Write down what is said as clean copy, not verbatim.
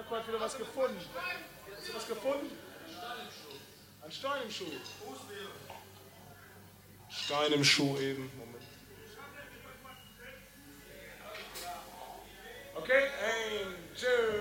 Marco hat wieder was gefunden. Hast du was gefunden? Ein Stein im Schuh. Stein im Schuh eben. Moment. Okay, 1, 2.